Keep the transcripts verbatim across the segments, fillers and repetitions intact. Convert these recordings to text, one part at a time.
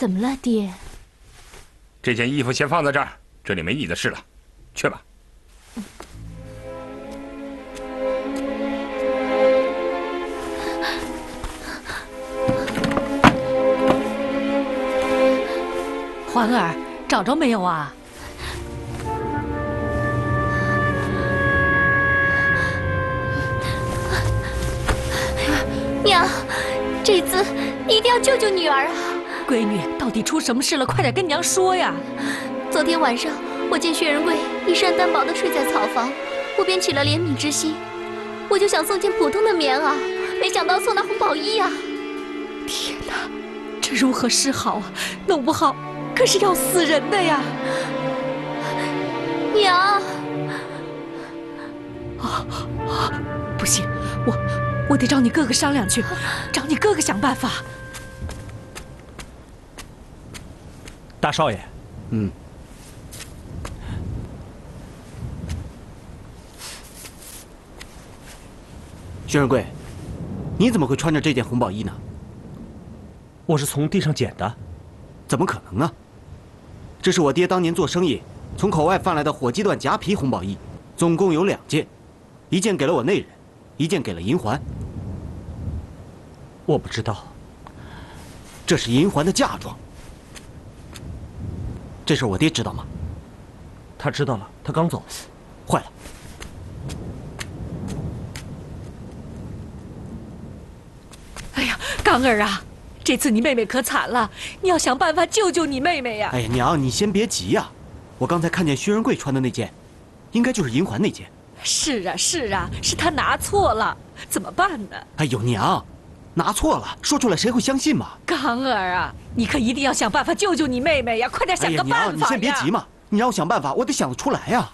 怎么了，爹？ 这件衣服先放在这儿，这里没你的事了，去吧。嗯环儿，找着没有啊？ 娘，这次你一定要救救女儿啊！ 闺女，到底出什么事了？快点跟娘说呀！ 昨天晚上，我见薛仁贵衣衫单薄地睡在草房，我便起了怜悯之心，我就想送件普通的棉袄，没想到送那红宝衣啊！ 天哪，这如何是好啊？弄不好可是要死人的呀！ 娘， 啊啊，不行，我我得找你哥哥商量去，找你哥哥想办法。 大少爷， 嗯。 薛仁贵，你怎么会穿着这件红宝衣呢？ 我是从地上捡的， 怎么可能呢？这是我爹当年做生意从口外贩来的火鸡缎夹皮红宝衣，总共有两件，一件给了我内人，一件给了银环。 我不知道， 这是银环的嫁妆。这事我爹知道吗？ 他知道了，他刚走。 坏了。 刚儿啊，这次你妹妹可惨了，你要想办法救救你妹妹呀！ 哎呀，娘，你先别急呀，我刚才看见薛仁贵穿的那件，应该就是银环那件。 是啊，是啊，是他拿错了，怎么办呢？ 哎呦，娘，拿错了，说出来谁会相信嘛？ 刚儿啊，你可一定要想办法救救你妹妹呀！快点想个办法呀！ 哎呀，娘，你先别急嘛，你让我想办法，我得想得出来呀。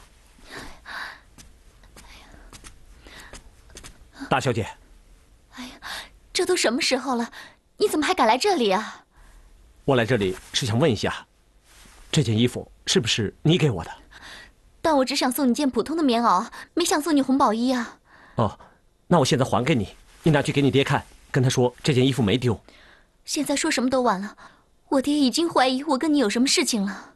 大小姐。 这都什么时候了，你怎么还敢来这里啊？ 我来这里是想问一下，这件衣服是不是你给我的？ 但我只想送你件普通的棉袄，没想送你红宝衣啊。 哦，那我现在还给你，你拿去给你爹看，跟他说这件衣服没丢。 现在说什么都晚了，我爹已经怀疑我跟你有什么事情了。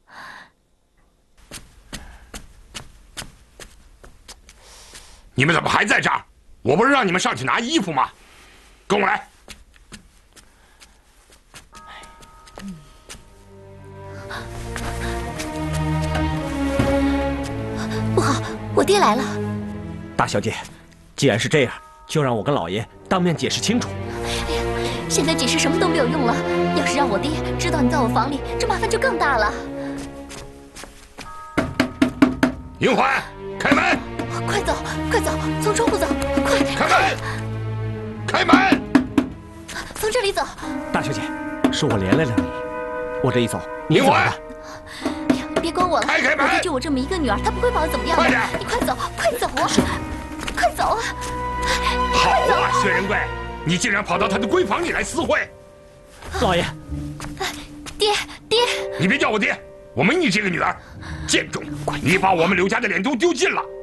你们怎么还在这儿？我不是让你们上去拿衣服吗？ 跟我来！ 不好，我爹来了！ 大小姐，既然是这样，就让我跟老爷当面解释清楚。 哎呀，现在解释什么都没有用了。要是让我爹知道你在我房里，这麻烦就更大了。 银环，开门！ 快走，快走，从窗户走，快！ 开门！开门！ 从这里走， 大小姐，是我连累了你，我这一走，你怎么办？ 哎呀，别管我了， 开开门！ 我爹就我这么一个女儿，他不会把我怎么样的。 快点， 你快走，快走啊！快走啊！ 好啊，薛仁贵，你竟然跑到他的闺房里来私会！ 老爷， 爹爹， 你别叫我爹，我没你这个女儿，贱种！你把我们刘家的脸都丢尽了！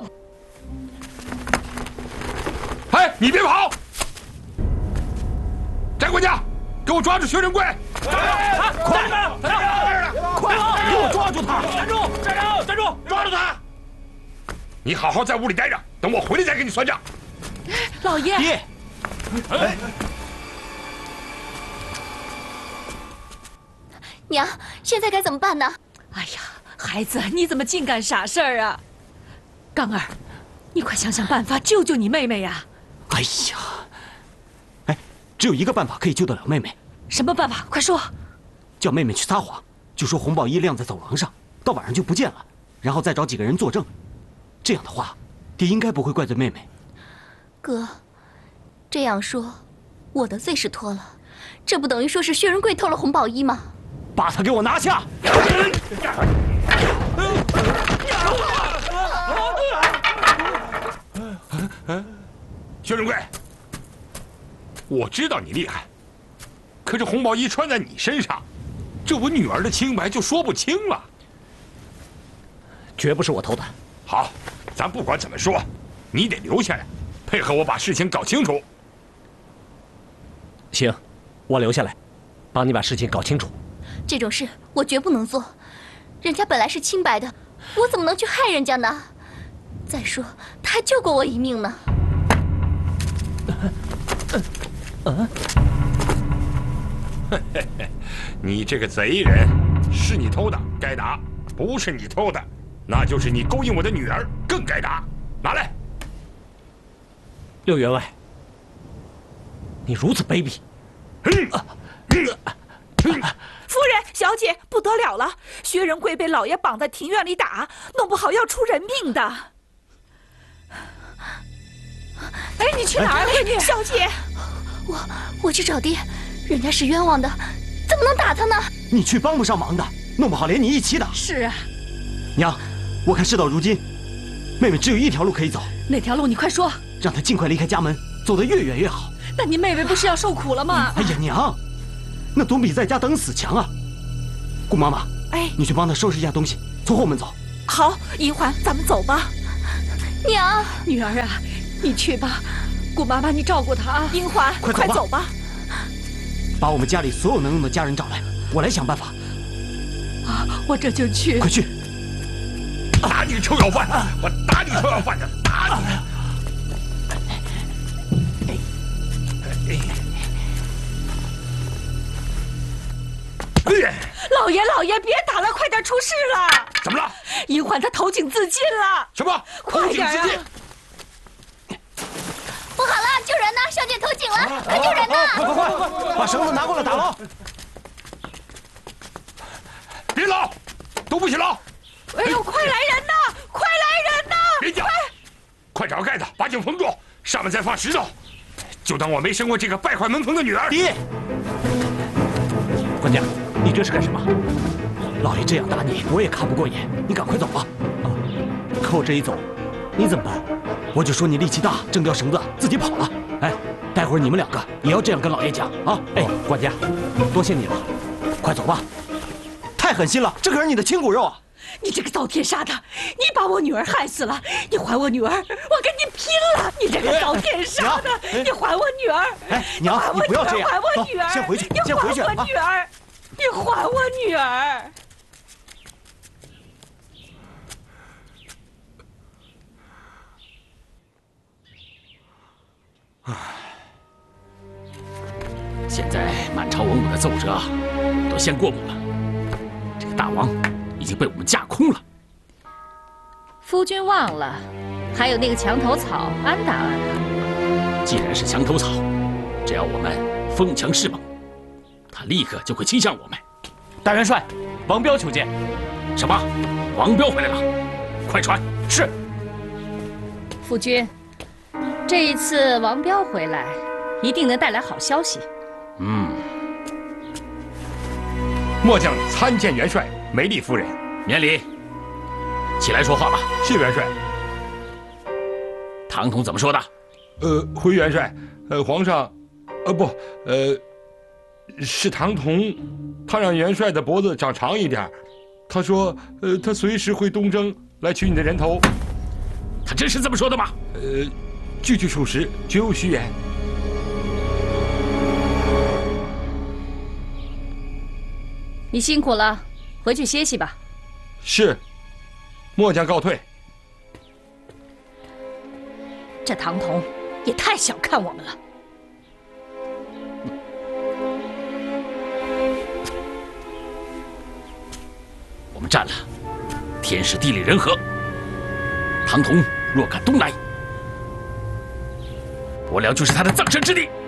哎，你别跑！ 翟管家，给我抓住薛仁贵！ 快，快，快，给我抓住他！站住，站住，站住，抓住他！ 你好好在屋里待着，等我回来再跟你算账。 老爷， 爹，哎， 娘，现在该怎么办呢？ 哎呀，孩子，你怎么净干傻事儿啊？刚儿，你快想想办法救救你妹妹呀！ 哎呀！ 只有一个办法可以救得了妹妹， 什么办法？快说！ 叫妹妹去撒谎，就说红宝衣晾在走廊上，到晚上就不见了，然后再找几个人作证。这样的话，爹应该不会怪罪妹妹。 哥，这样说，我的罪是脱了，这不等于说是薛仁贵偷了红宝衣吗？ 把他给我拿下！ 薛仁贵。 我知道你厉害，可这红宝衣穿在你身上，这我女儿的清白就说不清了。 绝不是我偷的。 好，咱不管怎么说，你得留下来，配合我把事情搞清楚。 行，我留下来，帮你把事情搞清楚。 这种事我绝不能做。人家本来是清白的，我怎么能去害人家呢？再说，他还救过我一命呢。 嗯，你这个贼人，是你偷的，该打；不是你偷的，那就是你勾引我的女儿，更该打。拿来。 六员外，你如此卑鄙！ 夫人、小姐，不得了了！薛仁贵被老爷绑在庭院里打，弄不好要出人命的。 哎，你去哪儿了，闺女？ 小姐， 我我去找爹，人家是冤枉的，怎么能打他呢？ 你去帮不上忙的，弄不好连你一起打。 是啊， 娘，我看事到如今，妹妹只有一条路可以走。 哪条路？你快说。 让她尽快离开家门，走得越远越好。 但你妹妹不是要受苦了吗？ 哎呀，娘，那总比在家等死强啊！顾妈妈， 哎， 你去帮她收拾一下东西，从后门走。 好，银环，咱们走吧。 娘， 女儿啊，你去吧。顾妈妈，你照顾她啊。 银环， 快走吧快走吧。 把我们家里所有能用的家人找来，我来想办法。 啊，我这就去。 快去！ 打你个臭要饭！我打你个臭要饭的，打你！ 老爷，老爷，别打了，快点出事了！ 怎么了？ 银环她投井自尽了。 什么？ 快点啊！ 不好了，救人呐！小姐投井了，快救人呐！ 快快快快，把绳子拿过来打捞！ 别捞，都不许捞！ 哎呦，快来人呐！快来人呐！ 别叫！快找个盖子把井封住，上面再放石头，就当我没生过这个败坏门风的女儿。 爹， 管家，你这是干什么？ 老爷这样打你，我也看不过眼。你赶快走吧。啊，可我这一走，你怎么办？我就说你力气大，挣掉绳子自己跑了。哎，待会儿你们两个也要这样跟老爷讲啊！ 哎，管家， 多谢你了，快走吧。太狠心了，这可是你的亲骨肉啊！ 你这个遭天杀的！你把我女儿害死了！你还我女儿，我跟你拼了！你这个遭天杀的！你还我女儿！ 哎，娘，你不要这样， 还我女儿！ 先回去， 你先回去还我女儿！你还我女儿！ 唉，现在满朝文武的奏折都先过目了，这个大王已经被我们架空了。 夫君忘了，还有那个墙头草安大案呢。 既然是墙头草，只要我们封墙示猛，他立刻就会倾向我们。 大元帅，王彪求见。 什么？王彪回来了？快传。 是。 夫君，这一次王彪回来，一定能带来好消息。 嗯。 末将参见元帅，梅丽夫人。 免礼。起来说话吧。 是元帅。 唐统怎么说的？ 呃，回元帅，呃，皇上，呃不，呃，是唐统，他让元帅的脖子长长一点。他说，呃，他随时会东征来取你的人头。 他真是这么说的吗？ 呃，句句属实，绝无虚言。 你辛苦了，回去歇息吧。 是，末将告退。 这唐统也太小看我们了。 我们占了，天时地利人和。唐统若敢东来，伯辽就是他的葬身之地。